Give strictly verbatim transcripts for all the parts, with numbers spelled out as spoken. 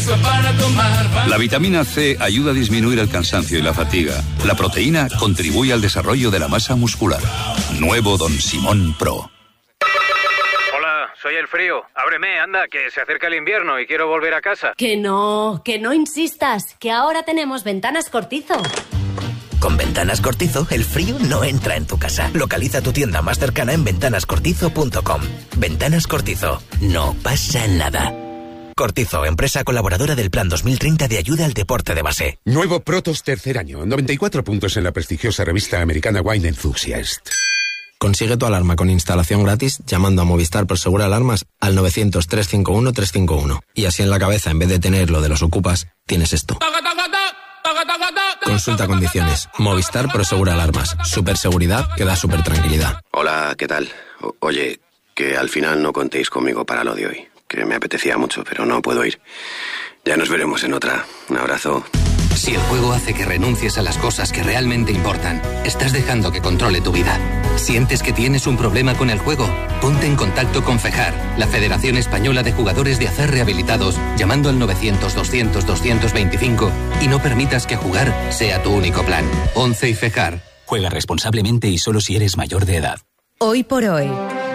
para tomar. La vitamina C ayuda a disminuir el cansancio y la fatiga. La proteína contribuye al desarrollo de la masa muscular. Nuevo Don Simón Pro. Hola, soy el frío. Ábreme, anda, que se acerca el invierno y quiero volver a casa. Que no, que no insistas, que ahora tenemos Ventanas Cortizo. Con Ventanas Cortizo, el frío no entra en tu casa. Localiza tu tienda más cercana en ventanas cortizo punto com. Ventanas Cortizo. No pasa nada. Cortizo, empresa colaboradora del Plan dos mil treinta de ayuda al deporte de base. Nuevo Protos tercer año. noventa y cuatro puntos en la prestigiosa revista americana Wine Enthusiast. Consigue tu alarma con instalación gratis llamando a Movistar Prosegur Alarmas al novecientos, trescientos cincuenta y uno, trescientos cincuenta y uno. Y así en la cabeza, en vez de tener lo de los ocupas, tienes esto. Consulta condiciones. Movistar Prosegur Alarmas. Superseguridad que da super tranquilidad. Hola, ¿qué tal? O- oye, que al final no contéis conmigo para lo de hoy. Que me apetecía mucho, pero no puedo ir. Ya nos veremos en otra. Un abrazo. Si el juego hace que renuncies a las cosas que realmente importan, estás dejando que controle tu vida. ¿Sientes que tienes un problema con el juego? Ponte en contacto con FEJAR, la Federación Española de Jugadores de Azar Rehabilitados, llamando al novecientos, doscientos, doscientos veinticinco y no permitas que jugar sea tu único plan. once y FEJAR. Juega responsablemente y solo si eres mayor de edad. Hoy por hoy,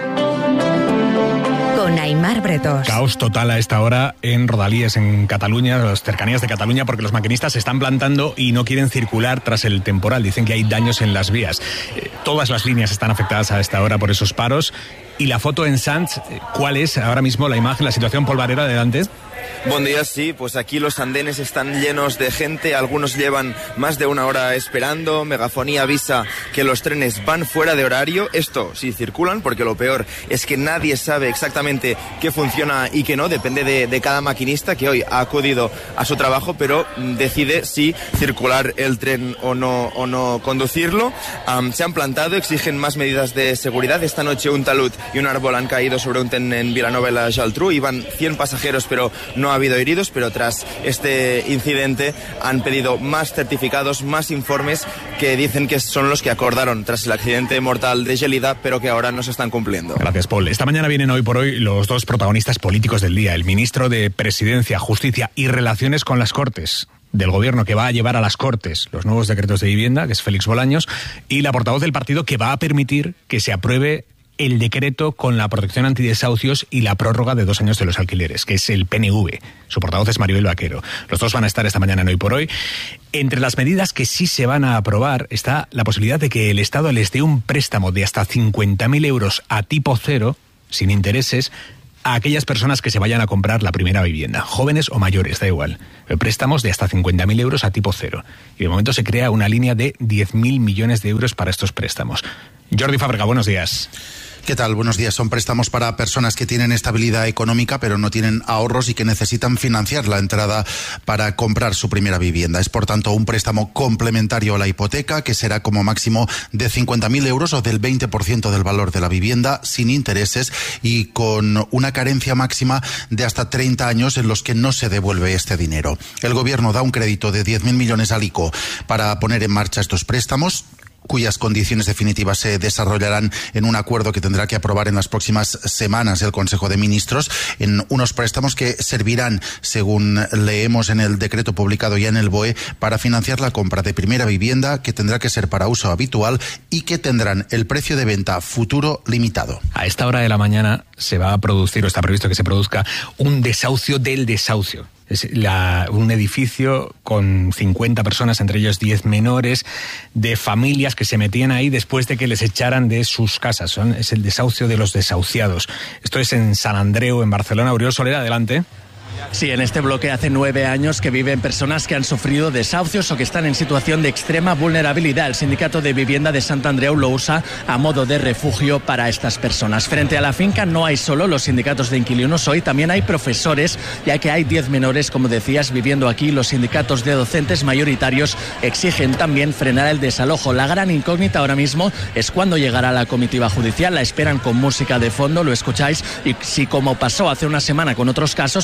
con Aimar Bretos. Caos total a esta hora en Rodalies, en Cataluña, las cercanías de Cataluña, porque los maquinistas se están plantando y no quieren circular tras el temporal. Dicen que hay daños en las vías. Eh, todas las líneas están afectadas a esta hora por esos paros. Y la foto en Sants, ¿cuál es ahora mismo la imagen, la situación polvarera delante? Buen día, sí, pues aquí los andenes están llenos de gente, algunos llevan más de una hora esperando, Megafonía avisa que los trenes van fuera de horario, esto sí circulan, porque lo peor es que nadie sabe exactamente qué funciona y qué no, depende de, de cada maquinista que hoy ha acudido a su trabajo, pero decide si circular el tren o no, o no conducirlo. Um, se han plantado, exigen más medidas de seguridad. Esta noche un talud y un árbol han caído sobre un tren en Vilanova i la Geltrú, iban cien pasajeros, pero no ha habido heridos, pero tras este incidente han pedido más certificados, más informes que dicen que son los que acordaron tras el accidente mortal de Gelida, pero que ahora no se están cumpliendo. Gracias, Paul. Esta mañana vienen hoy por hoy los dos protagonistas políticos del día, el ministro de Presidencia, Justicia y Relaciones con las Cortes del Gobierno, que va a llevar a las Cortes los nuevos decretos de vivienda, que es Félix Bolaños, y la portavoz del partido que va a permitir que se apruebe el decreto con la protección antidesahucios y la prórroga de dos años de los alquileres, que es el P N V. Su portavoz es Maribel Vaquero. Los dos van a estar esta mañana en Hoy por Hoy. Entre las medidas que sí se van a aprobar está la posibilidad de que el Estado les dé un préstamo de hasta cincuenta mil euros a tipo cero, sin intereses, a aquellas personas que se vayan a comprar la primera vivienda, jóvenes o mayores, da igual. Préstamos de hasta cincuenta mil euros a tipo cero. Y de momento se crea una línea de diez mil millones de euros para estos préstamos. Jordi Fábrega, buenos días. ¿Qué tal? Buenos días. Son préstamos para personas que tienen estabilidad económica pero no tienen ahorros y que necesitan financiar la entrada para comprar su primera vivienda. Es por tanto un préstamo complementario a la hipoteca que será como máximo de cincuenta mil euros o del veinte por ciento del valor de la vivienda sin intereses y con una carencia máxima de hasta treinta años en los que no se devuelve este dinero. El Gobierno da un crédito de diez mil millones al ICO para poner en marcha estos préstamos, cuyas condiciones definitivas se desarrollarán en un acuerdo que tendrá que aprobar en las próximas semanas el Consejo de Ministros, en unos préstamos que servirán, según leemos en el decreto publicado ya en el B O E, para financiar la compra de primera vivienda, que tendrá que ser para uso habitual y que tendrán el precio de venta futuro limitado. A esta hora de la mañana se va a producir, o está previsto que se produzca, un desahucio del desahucio. Es la, un edificio con cincuenta personas, entre ellos diez menores, de familias que se metían ahí después de que les echaran de sus casas. Son, es el desahucio de los desahuciados. Esto es en Sant Andreu, en Barcelona. Oriol Soler, adelante. Sí, en este bloque hace nueve años que viven personas que han sufrido desahucios o que están en situación de extrema vulnerabilidad. El Sindicato de Vivienda de Sant Andreu lo usa a modo de refugio para estas personas. Frente a la finca no hay solo los sindicatos de inquilinos hoy, también hay profesores, ya que hay diez menores, como decías, viviendo aquí. Los sindicatos de docentes mayoritarios exigen también frenar el desalojo. La gran incógnita ahora mismo es cuándo llegará la comitiva judicial. La esperan con música de fondo, lo escucháis, y si, como pasó hace una semana con otros casos, el desahucio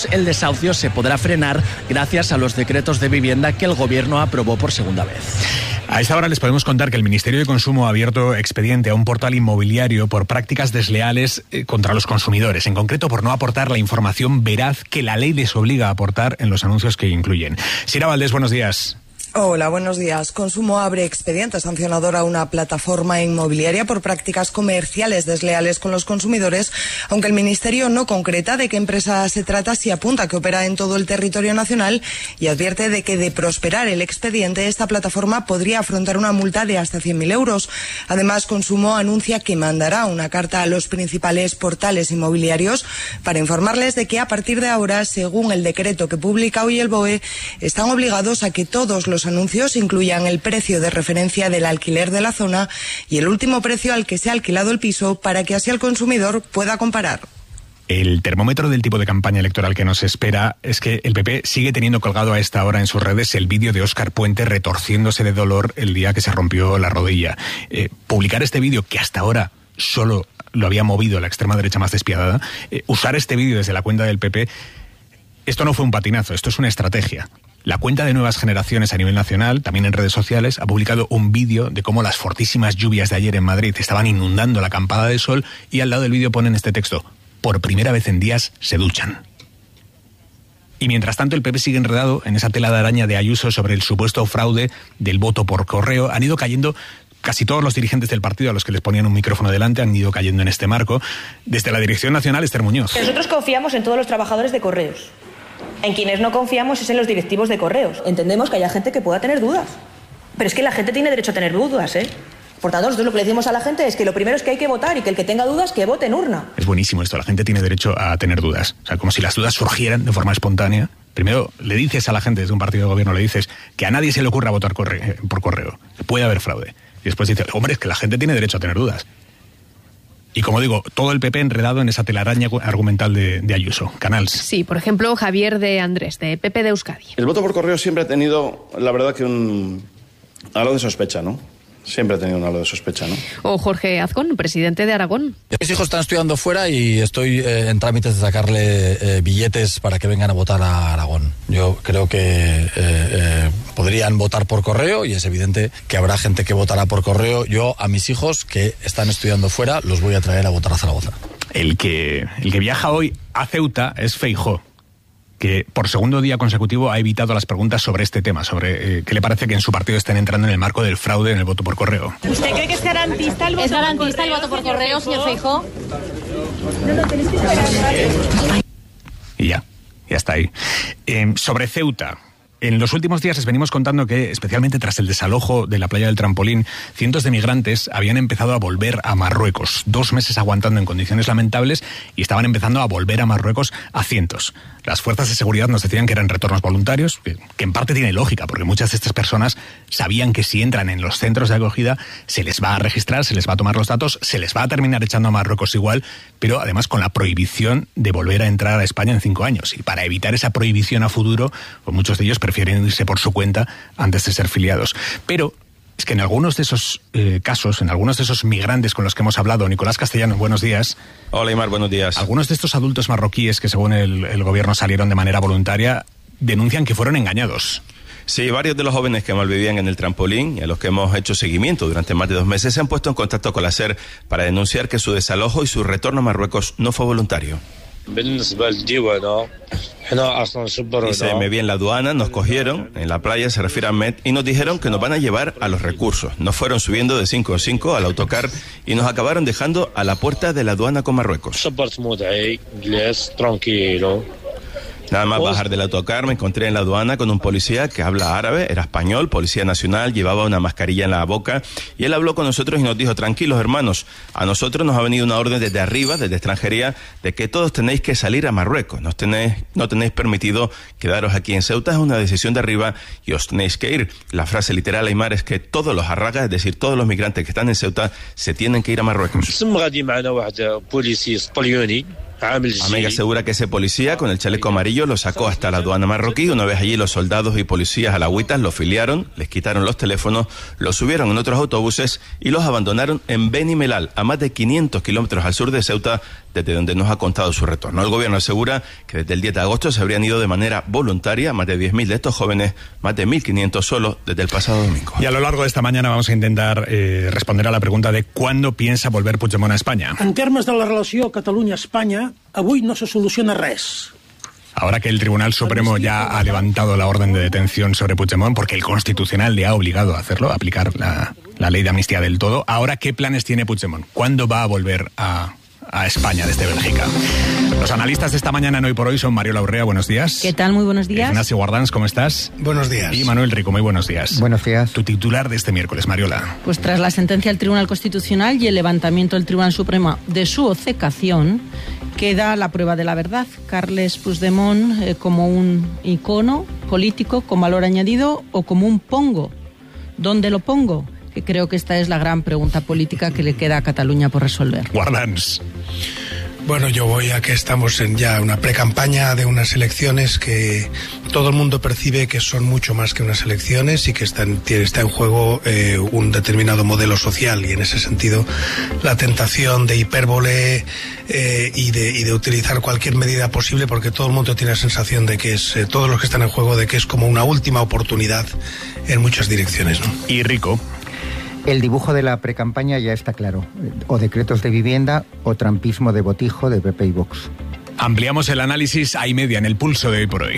desahucios se podrá frenar gracias a los decretos de vivienda que el Gobierno aprobó por segunda vez. A esta hora les podemos contar que el Ministerio de Consumo ha abierto expediente a un portal inmobiliario por prácticas desleales eh, contra los consumidores, en concreto por no aportar la información veraz que la ley les obliga a aportar en los anuncios que incluyen. Sira Valdés, buenos días. Hola, buenos días. Consumo abre expediente sancionador a una plataforma inmobiliaria por prácticas comerciales desleales con los consumidores, aunque el Ministerio no concreta de qué empresa se trata, si apunta que opera en todo el territorio nacional y advierte de que de prosperar el expediente, esta plataforma podría afrontar una multa de hasta cien mil euros. Además, Consumo anuncia que mandará una carta a los principales portales inmobiliarios para informarles de que a partir de ahora, según el decreto que publica hoy el B O E, están obligados a que todos los anuncios incluyan el precio de referencia del alquiler de la zona y el último precio al que se ha alquilado el piso, para que así el consumidor pueda comparar. El termómetro del tipo de campaña electoral que nos espera es que el P P sigue teniendo colgado a esta hora en sus redes el vídeo de Óscar Puente retorciéndose de dolor el día que se rompió la rodilla. Eh, publicar este vídeo, que hasta ahora solo lo había movido la extrema derecha más despiadada, eh, usar este vídeo desde la cuenta del P P, esto no fue un patinazo, esto es una estrategia. La cuenta de Nuevas Generaciones a nivel nacional, también en redes sociales, ha publicado un vídeo de cómo las fortísimas lluvias de ayer en Madrid estaban inundando la acampada de sol, y al lado del vídeo ponen este texto: por primera vez en días se duchan. Y mientras tanto el P P sigue enredado en esa tela de araña de Ayuso sobre el supuesto fraude del voto por correo. Han ido cayendo casi todos los dirigentes del partido a los que les ponían un micrófono delante, han ido cayendo en este marco. Desde la Dirección Nacional, Esther Muñoz. Nosotros confiamos en todos los trabajadores de Correos. En quienes no confiamos es en los directivos de Correos. Entendemos que haya gente que pueda tener dudas, pero es que la gente tiene derecho a tener dudas, ¿eh? Por tanto, nosotros lo que le decimos a la gente es que lo primero es que hay que votar, y que el que tenga dudas, que vote en urna. Es buenísimo esto, la gente tiene derecho a tener dudas. O sea, como si las dudas surgieran de forma espontánea. Primero le dices a la gente desde un partido de gobierno, le dices que a nadie se le ocurra votar corre- por correo, que puede haber fraude. Y después dices, hombre, es que la gente tiene derecho a tener dudas. Y como digo, todo el P P enredado en esa telaraña argumental de, de Ayuso. Canals. Sí, por ejemplo, Javier de Andrés, de P P de Euskadi. El voto por correo siempre ha tenido, la verdad, que un halo de sospecha, ¿no? Siempre ha tenido un halo de sospecha, ¿no? O Jorge Azcón, presidente de Aragón. Mis hijos están estudiando fuera y estoy eh, en trámites de sacarle eh, billetes para que vengan a votar a Aragón. Yo creo que eh, eh, podrían votar por correo, y es evidente que habrá gente que votará por correo. Yo a mis hijos que están estudiando fuera los voy a traer a votar a Zaragoza. El que, el que viaja hoy a Ceuta es Feijóo, que por segundo día consecutivo ha evitado las preguntas sobre este tema, sobre eh, qué le parece que en su partido estén entrando en el marco del fraude en el voto por correo. ¿Usted cree que es garantista el voto, ¿Es garantista el voto por correo, señor Feijóo? No, no, tenéis que saber. Y ya, ya está ahí. Eh, sobre Ceuta. En los últimos días les venimos contando que, especialmente tras el desalojo de la playa del Trampolín, cientos de migrantes habían empezado a volver a Marruecos. Dos meses aguantando en condiciones lamentables, y estaban empezando a volver a Marruecos a cientos. Las fuerzas de seguridad nos decían que eran retornos voluntarios, que, que en parte tiene lógica, porque muchas de estas personas sabían que si entran en los centros de acogida se les va a registrar, se les va a tomar los datos, se les va a terminar echando a Marruecos igual, pero además con la prohibición de volver a entrar a España en cinco años. Y para evitar esa prohibición a futuro, pues muchos de ellos prefieren irse por su cuenta antes de ser filiados. Pero es que en algunos de esos eh, casos, en algunos de esos migrantes con los que hemos hablado, Nicolás Castellano, buenos días. Hola, Imar, buenos días. Algunos de estos adultos marroquíes que según el, el gobierno salieron de manera voluntaria denuncian que fueron engañados. Sí, varios de los jóvenes que malvivían en el Trampolín y a los que hemos hecho seguimiento durante más de dos meses se han puesto en contacto con la SER para denunciar que su desalojo y su retorno a Marruecos no fue voluntario. Dice, me vi en la aduana, nos cogieron, en la playa se refiere a Met, y nos dijeron que nos van a llevar a los recursos. Nos fueron subiendo de cinco en cinco al autocar y nos acabaron dejando a la puerta de la aduana con Marruecos. Nada más bajar del autocar me encontré en la aduana con un policía que habla árabe, era español, policía nacional, llevaba una mascarilla en la boca, y él habló con nosotros y nos dijo, tranquilos hermanos, a nosotros nos ha venido una orden desde arriba, desde extranjería, de que todos tenéis que salir a Marruecos, no tenéis, no tenéis permitido quedaros aquí en Ceuta, es una decisión de arriba y os tenéis que ir. La frase literal, Aymar, es que todos los arragas, es decir, todos los migrantes que están en Ceuta, se tienen que ir a Marruecos. Amiga asegura que ese policía con el chaleco amarillo lo sacó hasta la aduana marroquí. Una vez allí, los soldados y policías alagüitas los filiaron, les quitaron los teléfonos, los subieron en otros autobuses y los abandonaron en Beni Mellal, a más de quinientos kilómetros al sur de Ceuta, desde donde nos ha contado su retorno. El gobierno asegura que desde el diez de agosto se habrían ido de manera voluntaria más de diez mil de estos jóvenes, más de mil quinientos solo desde el pasado domingo. Y a lo largo de esta mañana vamos a intentar eh, responder a la pregunta de ¿cuándo piensa volver Puigdemont a España? En termes de la relació Catalunya-Espanya, avui no se soluciona res. Ahora que el Tribunal Supremo ya ha levantado la orden de detención sobre Puigdemont, porque el Constitucional le ha obligado a hacerlo, a aplicar la, la ley de amnistía del todo, ahora ¿qué planes tiene Puigdemont? ¿Cuándo va a volver a, a España desde Bélgica? Los analistas de esta mañana en Hoy por Hoy son Mariola Urrea, buenos días. ¿Qué tal? Muy buenos días. Ignacio Guardans, ¿cómo estás? Buenos días. Y Manuel Rico, muy buenos días. Buenos días. Tu titular de este miércoles, Mariola. Pues tras la sentencia del Tribunal Constitucional y el levantamiento del Tribunal Supremo de su obcecación, queda la prueba de la verdad. Carles Puigdemont eh, como un icono político con valor añadido o como un pongo. ¿Dónde lo pongo? Que creo que esta es la gran pregunta política que le queda a Cataluña por resolver. Guardans. Bueno, yo voy a que estamos en ya una precampaña de unas elecciones que todo el mundo percibe que son mucho más que unas elecciones y que están, está en juego eh, un determinado modelo social, y en ese sentido la tentación de hipérbole eh, y, de, y de utilizar cualquier medida posible, porque todo el mundo tiene la sensación de que es, eh, todos los que están en juego, de que es como una última oportunidad en muchas direcciones, ¿no? Y Rico. El dibujo de la precampaña ya está claro. O decretos de vivienda o trampismo de botijo de P P y Vox. Ampliamos el análisis a y media en el pulso de Hoy por Hoy.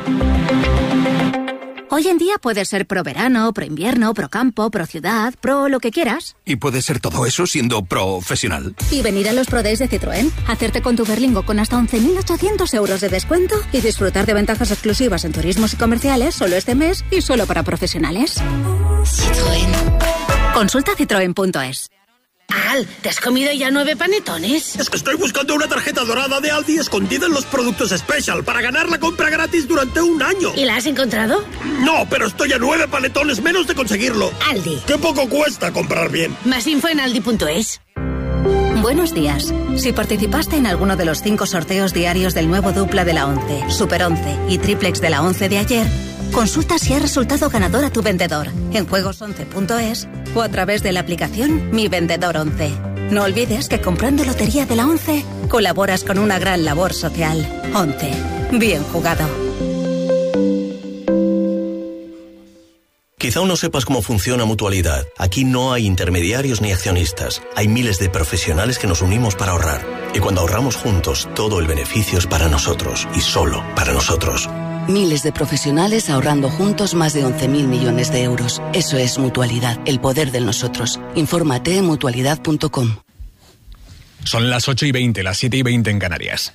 Hoy en día puedes ser pro verano, pro invierno, pro campo, pro ciudad, pro lo que quieras. Y puedes ser todo eso siendo profesional. Y venir a los Pro Days de Citroën, hacerte con tu Berlingo con hasta once mil ochocientos euros de descuento y disfrutar de ventajas exclusivas en turismos y comerciales solo este mes y solo para profesionales. Citroën. Consulta citroen punto es. Al, ¿te has comido ya nueve panetones? Es que estoy buscando una tarjeta dorada de Aldi escondida en los productos Special para ganar la compra gratis durante un año. ¿Y la has encontrado? No, pero estoy a nueve panetones menos de conseguirlo. Aldi. ¡Qué poco cuesta comprar bien! Más info en aldi punto es. Buenos días. Si participaste en alguno de los cinco sorteos diarios del nuevo dupla de la once, Super once y Triplex de la once de ayer, consulta si ha resultado ganador a tu vendedor en juegos once punto es o a través de la aplicación Mi Vendedor once. No olvides que comprando Lotería de la once colaboras con una gran labor social. once. Bien jugado. Quizá aún no sepas cómo funciona Mutualidad. Aquí no hay intermediarios ni accionistas. Hay miles de profesionales que nos unimos para ahorrar. Y cuando ahorramos juntos, todo el beneficio es para nosotros y solo para nosotros. Miles de profesionales ahorrando juntos más de once mil millones de euros. Eso es Mutualidad, el poder de nosotros. Infórmate en mutualidad punto com. Son las ocho y veinte, las siete y veinte en Canarias.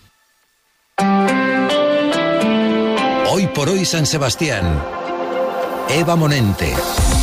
Hoy por hoy San Sebastián. Eva Monente.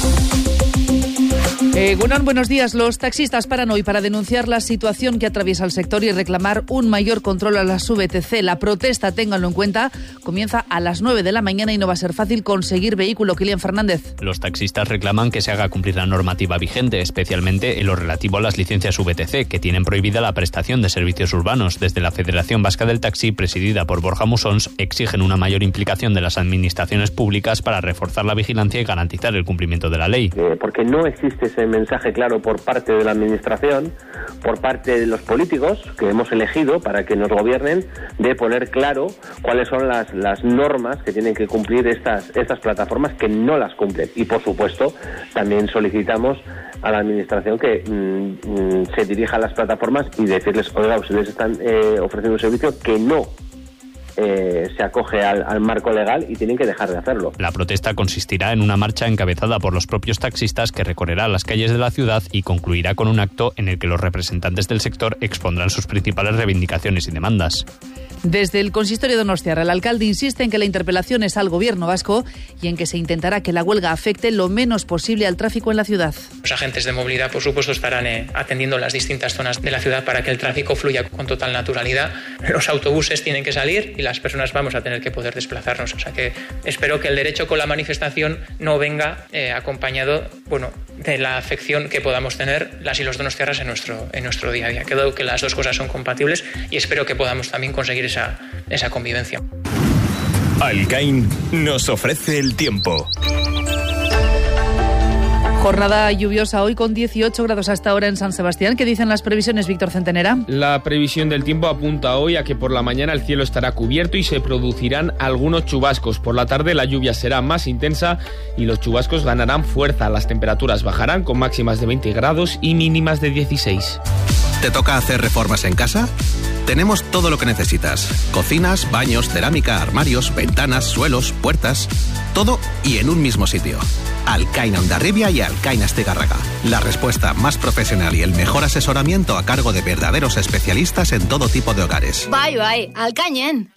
Eh, Gunnar, buenos días. Los taxistas paran hoy para denunciar la situación que atraviesa el sector y reclamar un mayor control a las V T C. La protesta, ténganlo en cuenta, comienza a las nueve de la mañana y no va a ser fácil conseguir vehículo. Kilian Fernández. Los taxistas reclaman que se haga cumplir la normativa vigente, especialmente en lo relativo a las licencias V T C, que tienen prohibida la prestación de servicios urbanos. Desde la Federación Vasca del Taxi, presidida por Borja Musons, exigen una mayor implicación de las administraciones públicas para reforzar la vigilancia y garantizar el cumplimiento de la ley. Eh, porque no existe ese mensaje claro por parte de la administración, por parte de los políticos que hemos elegido para que nos gobiernen, de poner claro cuáles son las, las normas que tienen que cumplir estas, estas plataformas que no las cumplen. Y por supuesto también solicitamos a la administración que mm, mm, se dirija a las plataformas y decirles, oiga, ustedes están eh, ofreciendo un servicio que no Eh, se acoge al, al marco legal y tienen que dejar de hacerlo. La protesta consistirá en una marcha encabezada por los propios taxistas que recorrerá las calles de la ciudad y concluirá con un acto en el que los representantes del sector expondrán sus principales reivindicaciones y demandas. Desde el consistorio de Donostia, el alcalde insiste en que la interpelación es al gobierno vasco y en que se intentará que la huelga afecte lo menos posible al tráfico en la ciudad. Los agentes de movilidad, por supuesto, estarán eh, atendiendo las distintas zonas de la ciudad para que el tráfico fluya con total naturalidad. Los autobuses tienen que salir y las personas vamos a tener que poder desplazarnos. O sea que espero que el derecho con la manifestación no venga eh, acompañado, bueno, de la afección que podamos tener las y los donostiarras en nuestro, en nuestro día a día. Creo que las dos cosas son compatibles y espero que podamos también conseguir esa, esa convivencia. Alcain nos ofrece el tiempo. Jornada lluviosa hoy con dieciocho grados hasta ahora en San Sebastián. ¿Qué dicen las previsiones, Víctor Centenera? La previsión del tiempo apunta hoy a que por la mañana el cielo estará cubierto y se producirán algunos chubascos. Por la tarde la lluvia será más intensa y los chubascos ganarán fuerza. Las temperaturas bajarán con máximas de veinte grados y mínimas de dieciséis. ¿Te toca hacer reformas en casa? Tenemos todo lo que necesitas. Cocinas, baños, cerámica, armarios, ventanas, suelos, puertas. Todo y en un mismo sitio. Alcaina Hondarribia y Alcaina Astigarraga. La respuesta más profesional y el mejor asesoramiento a cargo de verdaderos especialistas en todo tipo de hogares. Bye, bye. Alcañen.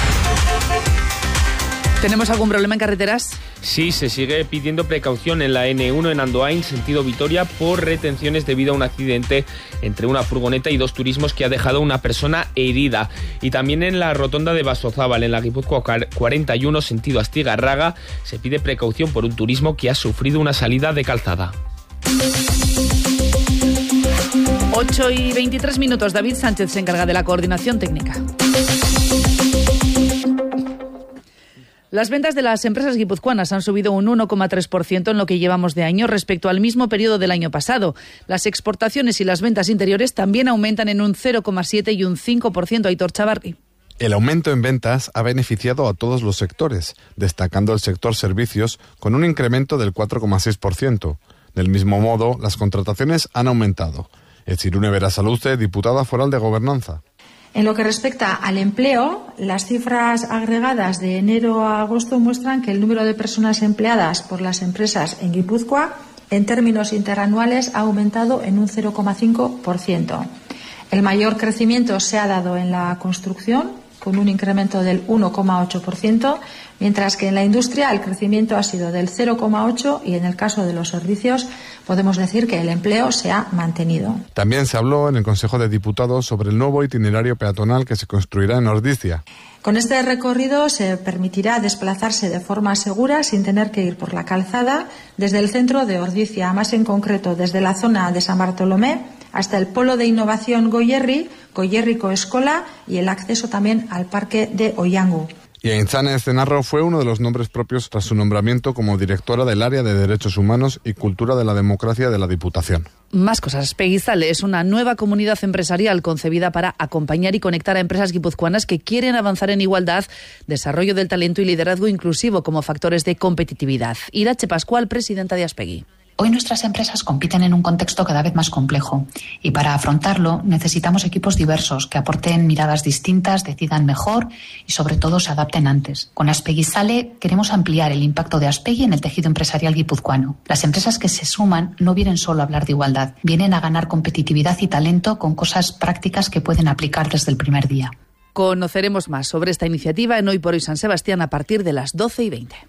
¿Tenemos algún problema en carreteras? Sí, se sigue pidiendo precaución en la ene uno en Andoain, sentido Vitoria, por retenciones debido a un accidente entre una furgoneta y dos turismos que ha dejado a una persona herida. Y también en la rotonda de Basozábal, en la Guipúzcoa cuarenta y uno, sentido Astigarraga, se pide precaución por un turismo que ha sufrido una salida de calzada. ocho y veintitrés minutos. David Sánchez se encarga de la coordinación técnica. Las ventas de las empresas guipuzcoanas han subido un uno coma tres por ciento en lo que llevamos de año respecto al mismo periodo del año pasado. Las exportaciones y las ventas interiores también aumentan en un cero coma siete y un cinco por ciento. Aitor Chavarri. El aumento en ventas ha beneficiado a todos los sectores, destacando el sector servicios con un incremento del cuatro coma seis por ciento. Del mismo modo, las contrataciones han aumentado. Echirune Berasaluce, diputada foral de Gobernanza. En lo que respecta al empleo, las cifras agregadas de enero a agosto muestran que el número de personas empleadas por las empresas en Guipúzcoa, en términos interanuales, ha aumentado en un cero coma cinco por ciento. El mayor crecimiento se ha dado en la construcción, con un incremento del uno coma ocho por ciento, mientras que en la industria el crecimiento ha sido del cero coma ocho por ciento y en el caso de los servicios podemos decir que el empleo se ha mantenido. También se habló en el Consejo de Diputados sobre el nuevo itinerario peatonal que se construirá en Ordizia. Con este recorrido se permitirá desplazarse de forma segura sin tener que ir por la calzada desde el centro de Ordizia, más en concreto desde la zona de San Bartolomé hasta el Polo de Innovación Goierri, Goierriko Escola y el acceso también al Parque de Oiangu. Y Aintzane Ezenarro fue uno de los nombres propios tras su nombramiento como directora del área de Derechos Humanos y Cultura de la Democracia de la Diputación. Más cosas. Peguizale es una nueva comunidad empresarial concebida para acompañar y conectar a empresas guipuzcoanas que quieren avanzar en igualdad, desarrollo del talento y liderazgo inclusivo como factores de competitividad. Irache Pascual, presidenta de Aspegui. Hoy nuestras empresas compiten en un contexto cada vez más complejo y para afrontarlo necesitamos equipos diversos que aporten miradas distintas, decidan mejor y sobre todo se adapten antes. Con Aspegui Sale queremos ampliar el impacto de Aspegui en el tejido empresarial guipuzcoano. Las empresas que se suman no vienen solo a hablar de igualdad, vienen a ganar competitividad y talento con cosas prácticas que pueden aplicar desde el primer día. Conoceremos más sobre esta iniciativa en Hoy por Hoy San Sebastián a partir de las doce y veinte.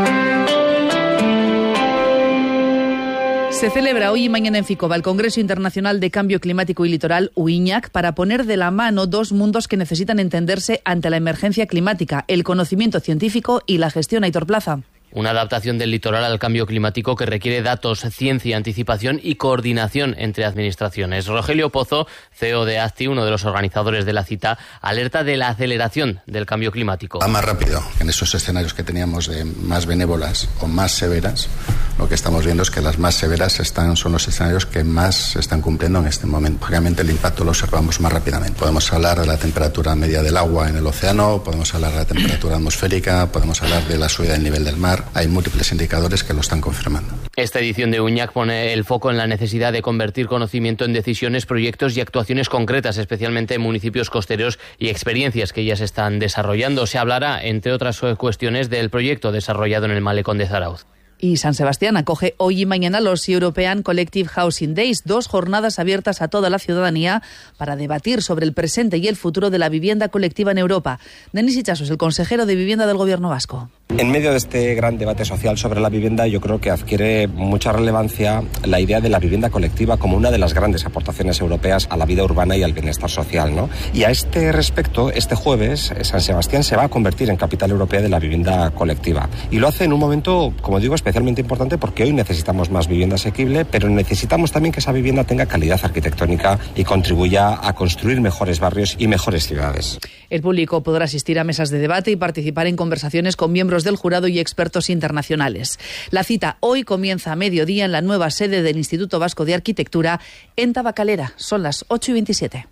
Se celebra hoy y mañana en Ficoba el Congreso Internacional de Cambio Climático y Litoral, UIñac, para poner de la mano dos mundos que necesitan entenderse ante la emergencia climática, el conocimiento científico y la gestión. Aitor Plaza. Una adaptación del litoral al cambio climático que requiere datos, ciencia, anticipación y coordinación entre administraciones. Rogelio Pozo, C E O de ACTI, uno de los organizadores de la cita, alerta de la aceleración del cambio climático. Va más rápido en esos escenarios que teníamos de más benévolas o más severas. Lo que estamos viendo es que las más severas están, son los escenarios que más se están cumpliendo en este momento. Obviamente el impacto lo observamos más rápidamente. Podemos hablar de la temperatura media del agua en el océano, podemos hablar de la temperatura atmosférica, podemos hablar de la subida del nivel del mar. Hay múltiples indicadores que lo están confirmando. Esta edición de UIñac pone el foco en la necesidad de convertir conocimiento en decisiones, proyectos y actuaciones concretas, especialmente en municipios costeros y experiencias que ya se están desarrollando. Se hablará, entre otras cuestiones, del proyecto desarrollado en el Malecón de Zarauz. Y San Sebastián acoge hoy y mañana los European Collective Housing Days, dos jornadas abiertas a toda la ciudadanía para debatir sobre el presente y el futuro de la vivienda colectiva en Europa. Denis Itxaso, el consejero de Vivienda del Gobierno vasco. En medio de este gran debate social sobre la vivienda, yo creo que adquiere mucha relevancia la idea de la vivienda colectiva como una de las grandes aportaciones europeas a la vida urbana y al bienestar social, ¿no? Y a este respecto, este jueves, San Sebastián se va a convertir en capital europea de la vivienda colectiva. Y lo hace en un momento, como digo, especialmente importante porque hoy necesitamos más vivienda asequible, pero necesitamos también que esa vivienda tenga calidad arquitectónica y contribuya a construir mejores barrios y mejores ciudades. El público podrá asistir a mesas de debate y participar en conversaciones con miembros miembros del jurado y expertos internacionales. La cita hoy comienza a mediodía en la nueva sede del Instituto Vasco de Arquitectura en Tabacalera. Son las ocho y veintisiete.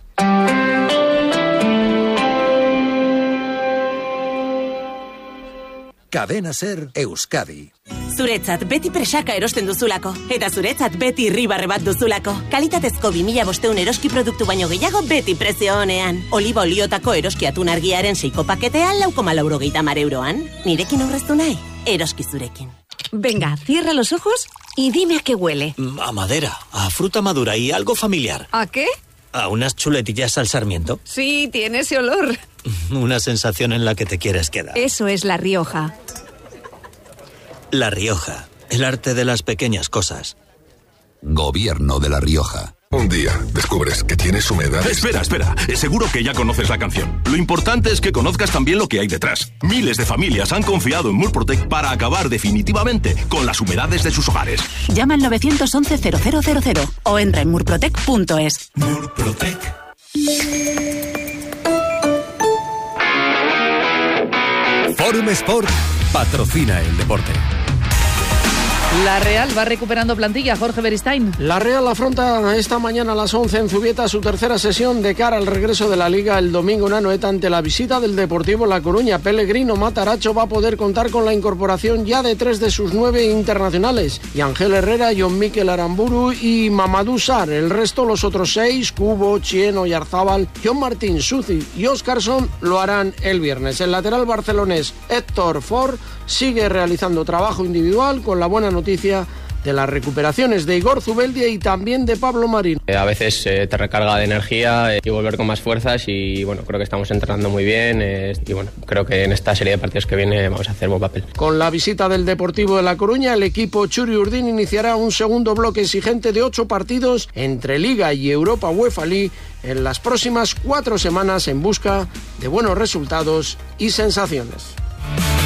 Cadena Ser Euskadi. Zuretzat beti presaka erosten duzulako. Eta zuretzat beti irribarre bat duzulako. Kalitatezko bi mila bostehun eroski produktu baino gehiago beti prezio honean. Oliba oliotako eroski atun argiaren seiko paketea lau koma laurogeita hamar euroan. Nirekin aurreztu nahi? Eroski zurekin. Venga, cierra los ojos y dime a qué huele. A madera, a fruta madura y algo familiar. ¿A qué? A unas chuletillas al sarmiento. Sí, tiene ese olor. Una sensación en la que te quieres quedar. Eso es La Rioja. La Rioja, el arte de las pequeñas cosas. Gobierno de La Rioja. Un día descubres que tienes humedades. Espera, espera. Seguro que ya conoces la canción. Lo importante es que conozcas también lo que hay detrás. Miles de familias han confiado en Murprotec para acabar definitivamente con las humedades de sus hogares. Llama al nueve once cero cero cero cero o entra en murprotec punto es. Murprotec. Forum Sport patrocina el deporte. La Real va recuperando plantilla, Jorge Beristain. La Real afronta esta mañana a las once en Zubieta su tercera sesión de cara al regreso de la Liga el domingo en Anoeta ante la visita del Deportivo La Coruña. Pellegrino Mataracho va a poder contar con la incorporación ya de tres de sus nueve internacionales. Y Ángel Herrera, John Mikel Aramburu y Mamadou Sarr. El resto, los otros seis, Cubo, Chieno, Yarzábal, John Martín, Suzi y Óscarson, lo harán el viernes. El lateral barcelonés Héctor Ford sigue realizando trabajo individual con la buena noticia de las recuperaciones de Igor Zubeldia y también de Pablo Marín. Eh, a veces eh, te recarga de energía eh, y volver con más fuerzas y bueno, creo que estamos entrenando muy bien eh, y bueno, creo que en esta serie de partidos que viene vamos a hacer buen papel. Con la visita del Deportivo de La Coruña, el equipo Churi Urdin iniciará un segundo bloque exigente de ocho partidos entre Liga y Europa UEFA League en las próximas cuatro semanas en busca de buenos resultados y sensaciones.